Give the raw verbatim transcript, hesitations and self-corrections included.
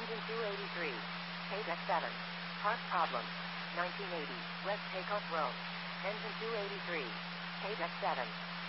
Engine two eighty-three. K deck seven. Park problem. nineteen eighty. West Takeoff Road. Engine two eighty-three. K deck seven.